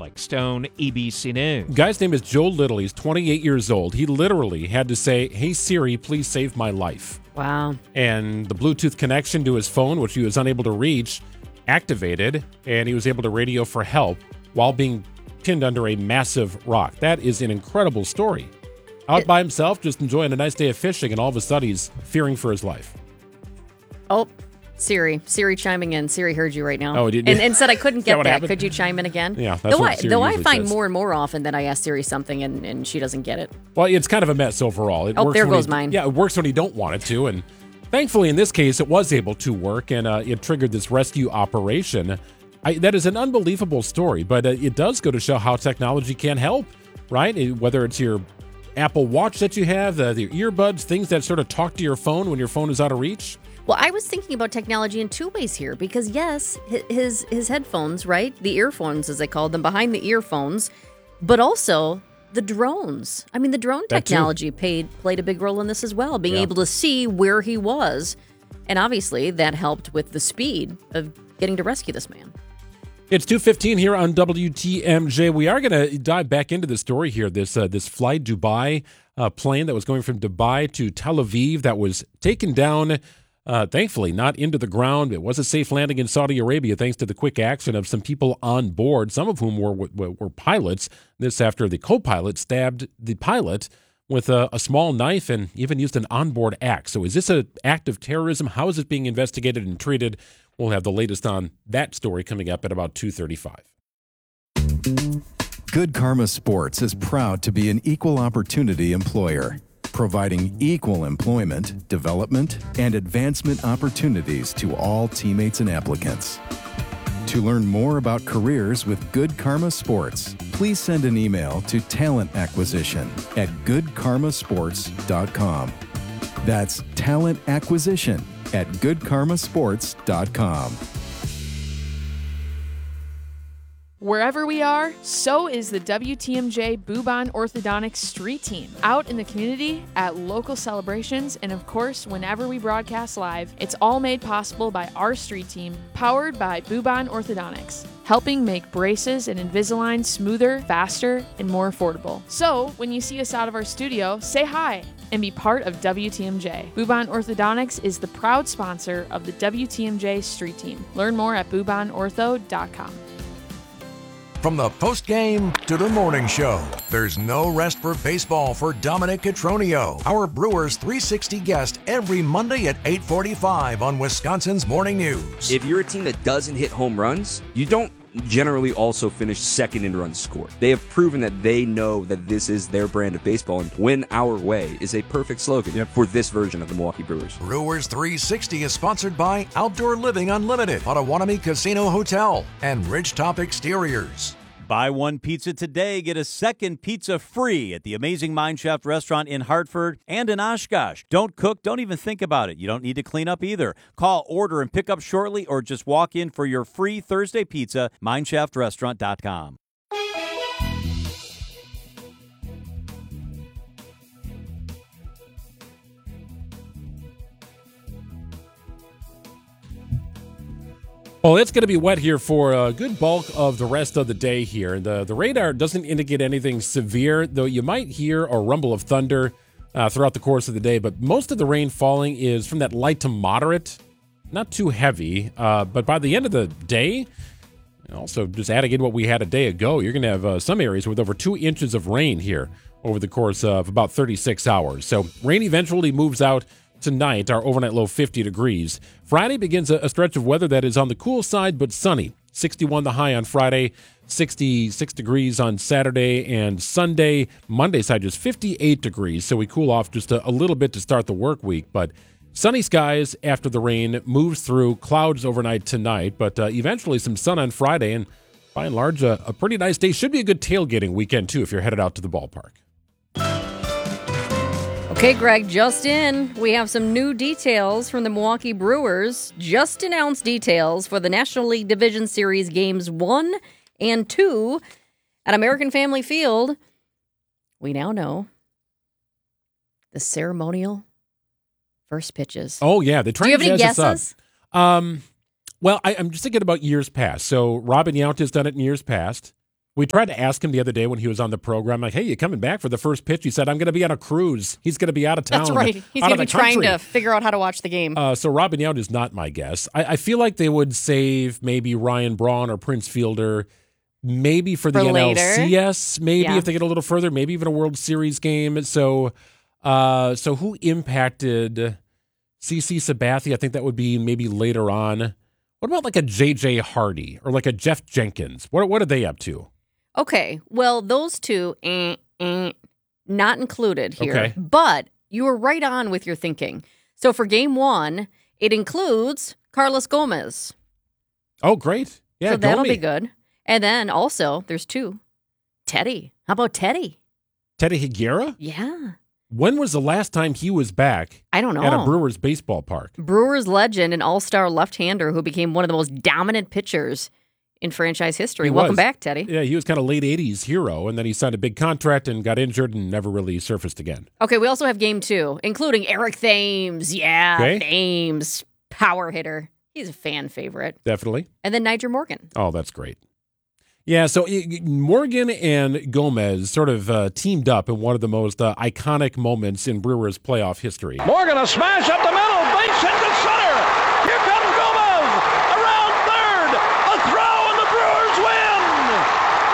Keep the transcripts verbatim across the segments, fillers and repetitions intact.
Alex Stone, A B C News. Guy's name is Joe Little. He's twenty-eight years old. He literally had to say, "Hey Siri, please save my life." Wow. And the Bluetooth connection to his phone, which he was unable to reach, activated, and he was able to radio for help while being pinned under a massive rock. That is an incredible story. Out it, by himself, just enjoying a nice day of fishing, and all of a sudden he's fearing for his life. Oh, Siri. Siri chiming in. Siri heard you right now. Oh, did and, and said I couldn't get that. Happened? Could you chime in again? Yeah, that's though what I, Siri Though I usually find says. more and more often that I ask Siri something and, and she doesn't get it. Well, it's kind of a mess overall. It oh, works there when goes you, mine. Yeah, it works when you don't want it to, and thankfully in this case it was able to work, and uh, it triggered this rescue operation. I, that is an unbelievable story, but uh, it does go to show how technology can help, right? It, whether it's your Apple Watch that you have, uh, the earbuds, things that sort of talk to your phone when your phone is out of reach. Well, I was thinking about technology in two ways here because, yes, his his headphones, right? The earphones, as they called them, behind the earphones, but also the drones. I mean, the drone technology paid, played a big role in this as well, being yeah. able to see where he was. And obviously, that helped with the speed of getting to rescue this man. It's two fifteen here on W T M J. We are going to dive back into the story here. This uh, this Fly Dubai uh, plane that was going from Dubai to Tel Aviv that was taken down. Uh, thankfully, not into the ground. It was a safe landing in Saudi Arabia thanks to the quick action of some people on board, some of whom were were, were pilots. This after the co-pilot stabbed the pilot with a, a small knife and even used an onboard axe. So is this an act of terrorism? How is it being investigated and treated? We'll have the latest on that story coming up at about two thirty-five. Good Karma Sports is proud to be an equal opportunity employer, providing equal employment, development, and advancement opportunities to all teammates and applicants. To learn more about careers with Good Karma Sports, please send an email to talent acquisition at good karma sports dot com. That's talent acquisition at good karma sports dot com. Wherever we are, so is the W T M J Bubon Orthodontics Street Team. Out in the community, at local celebrations, and of course, whenever we broadcast live, it's all made possible by our street team, powered by Bubon Orthodontics, helping make braces and Invisalign smoother, faster, and more affordable. So, when you see us out of our studio, say hi and be part of W T M J. Bubon Orthodontics is the proud sponsor of the W T M J Street Team. Learn more at bubon ortho dot com. From the post-game to the morning show, there's no rest for baseball for Dominic Cotroneo, our Brewers three sixty guest every Monday at eight forty-five on Wisconsin's Morning News. If you're a team that doesn't hit home runs, you don't generally also finish second in runs scored. They have proven that they know that this is their brand of baseball, and win our way is a perfect slogan yep. for this version of the Milwaukee Brewers. Brewers three sixty is sponsored by Outdoor Living Unlimited, Potawatomi Casino Hotel, and Ridgetop Exteriors. Buy one pizza today, get a second pizza free at the Amazing Mineshaft restaurant in Hartford and in Oshkosh. Don't cook, don't even think about it. You don't need to clean up either. Call, order, and pick up shortly, or just walk in for your free Thursday pizza, mineshaft restaurant dot com. Well, it's going to be wet here for a good bulk of the rest of the day here. The the radar doesn't indicate anything severe, though you might hear a rumble of thunder uh, throughout the course of the day. But most of the rain falling is from that light to moderate, not too heavy. Uh, but by the end of the day, also just adding in what we had a day ago, you're going to have uh, some areas with over two inches of rain here over the course of about thirty-six hours. So rain eventually moves out tonight, our overnight low fifty degrees. Friday begins a, a stretch of weather that is on the cool side but sunny. sixty-one the high on Friday, sixty-six degrees on Saturday and Sunday. Monday side just fifty-eight degrees, so we cool off just a, a little bit to start the work week. But sunny skies after the rain moves through, clouds overnight tonight, but uh, eventually some sun on Friday, and by and large, uh, a pretty nice day. Should be a good tailgating weekend, too, if you're headed out to the ballpark. Okay, Greg, just in, we have some new details from the Milwaukee Brewers. Just announced details for the National League Division Series Games one and two at American Family Field. We now know the ceremonial first pitches. Oh, yeah. They try Do you to have any jazz us guesses? up. Um, well, I, I'm just thinking about years past. So Robin Yount has done it in years past. We tried to ask him the other day when he was on the program, like, hey, you coming back for the first pitch? He said, I'm going to be on a cruise. He's going to be out of town. That's right. He's going to be trying to figure out how to watch the game. Uh, so Robin Yount is not my guess. I, I feel like they would save maybe Ryan Braun or Prince Fielder maybe for the for N L C S, later. maybe Yeah. if they get a little further, maybe even a World Series game. So, uh, so who impacted C C Sabathia? I think that would be maybe later on. What about like a J J Hardy or like a Jeff Jenkins? What what are they up to? Okay, well, those two, eh, eh, not included here. Okay. But you were right on with your thinking. So for game one, it includes Carlos Gomez. Oh, great. Yeah, so that'll Gomi. be good. And then also, there's two. Teddy. How about Teddy? Teddy Higuera? Yeah. When was the last time he was back I don't know. at a Brewers baseball park? Brewers legend and all-star left-hander who became one of the most dominant pitchers in franchise history. He Welcome was. back, Teddy. Yeah, he was kind of late eighties hero, and then he signed a big contract and got injured and never really surfaced again. Okay, we also have game two, including Eric Thames. Yeah, Okay. Thames. Power hitter. He's a fan favorite. Definitely. And then Niger Morgan. Oh, that's great. Yeah, so i- Morgan and Gomez sort of uh, teamed up in one of the most uh, iconic moments in Brewers playoff history. Morgan, a smash up the middle, base hit to center. Here comes Gomez, around third, a throw, and the Brewers win.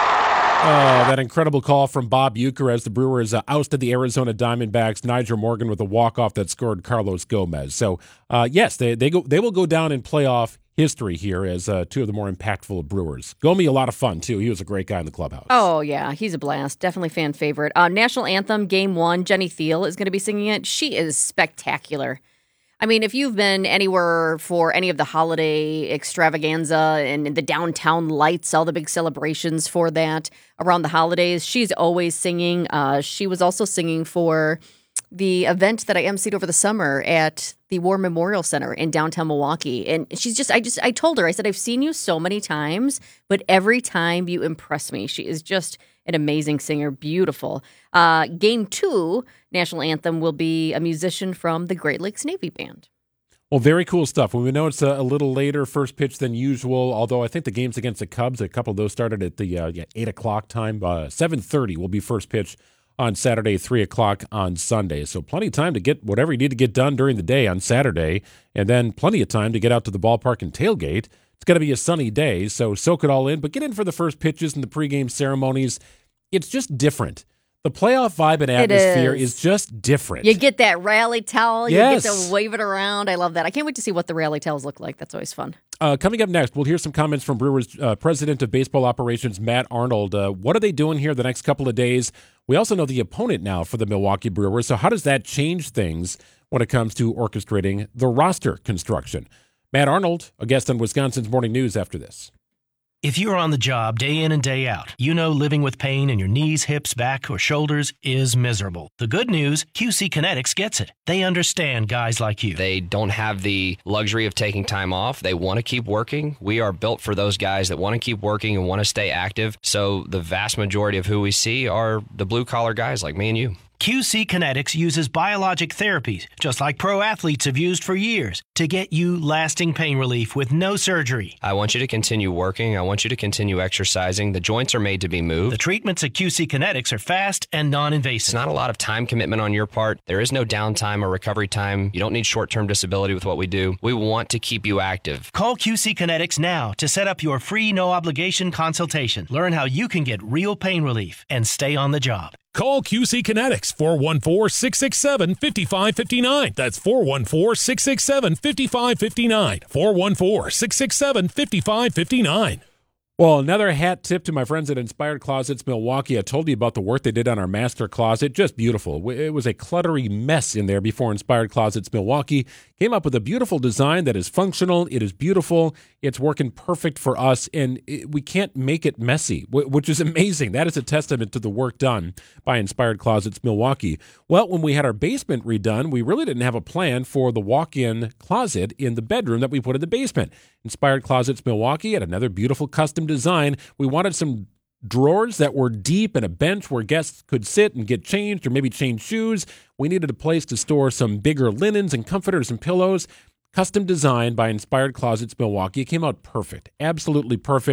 Uh, that incredible call from Bob Uecker as the Brewers uh, ousted the Arizona Diamondbacks. Niger Morgan with a walk-off that scored Carlos Gomez. So, uh, yes, they they go they will go down in playoff history here as uh, two of the more impactful Brewers. Gomi, a lot of fun, too. He was a great guy in the clubhouse. Oh, yeah. He's a blast. Definitely fan favorite. Uh, National Anthem, game one. Jenny Thiel is going to be singing it. She is spectacular. I mean, if you've been anywhere for any of the holiday extravaganza and the downtown lights, all the big celebrations for that around the holidays, she's always singing. Uh, she was also singing for the event that I emceed over the summer at the War Memorial Center in downtown Milwaukee. And she's just, I just, I told her, I said, I've seen you so many times, but every time you impress me. She is just an amazing singer. Beautiful. Uh, game two, National Anthem, will be a musician from the Great Lakes Navy Band. Well, very cool stuff. Well, we know it's a, a little later first pitch than usual, although I think the games against the Cubs, a couple of those started at the uh, yeah, eight o'clock time. Uh, seven thirty will be first pitch on Saturday, three o'clock on Sunday. So plenty of time to get whatever you need to get done during the day on Saturday, and then plenty of time to get out to the ballpark and tailgate. It's going to be a sunny day, so soak it all in, but get in for the first pitches and the pregame ceremonies. It's just different. The playoff vibe and atmosphere is. is just different. You get that rally towel. Yes. You get to wave it around. I love that. I can't wait to see what the rally towels look like. That's always fun. Uh, coming up next, we'll hear some comments from Brewers uh, President of Baseball Operations, Matt Arnold. Uh, what are they doing here the next couple of days? We also know the opponent now for the Milwaukee Brewers, so how does that change things when it comes to orchestrating the roster construction? Matt Arnold, a guest on Wisconsin's Morning News after this. If you're on the job day in and day out, you know living with pain in your knees, hips, back, or shoulders is miserable. The good news, Q C Kinetics gets it. They understand guys like you. They don't have the luxury of taking time off. They want to keep working. We are built for those guys that want to keep working and want to stay active. So the vast majority of who we see are the blue-collar guys like me and you. Q C Kinetics uses biologic therapies, just like pro athletes have used for years, to get you lasting pain relief with no surgery. I want you to continue working. I want you to continue exercising. The joints are made to be moved. The treatments at Q C Kinetics are fast and non-invasive. It's not a lot of time commitment on your part. There is no downtime or recovery time. You don't need short-term disability with what we do. We want to keep you active. Call Q C Kinetics now to set up your free no-obligation consultation. Learn how you can get real pain relief and stay on the job. Call Q C Kinetics, four one four, six six seven, five five five nine. That's four one four, six six seven, five five five nine. four one four, six six seven, five five five nine. Well, another hat tip to my friends at Inspired Closets Milwaukee. I told you about the work they did on our master closet. Just beautiful. It was a cluttery mess in there before Inspired Closets Milwaukee came up with a beautiful design that is functional. It is beautiful. It's working perfect for us, and it, we can't make it messy, which is amazing. That is a testament to the work done by Inspired Closets Milwaukee. Well, when we had our basement redone, we really didn't have a plan for the walk-in closet in the bedroom that we put in the basement. Inspired Closets Milwaukee had another beautiful custom design. We wanted some drawers that were deep and a bench where guests could sit and get changed or maybe change shoes. We needed a place to store some bigger linens and comforters and pillows. Custom designed by Inspired Closets Milwaukee. It came out perfect, absolutely perfect.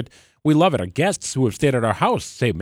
We love it. Our guests who have stayed at our house say,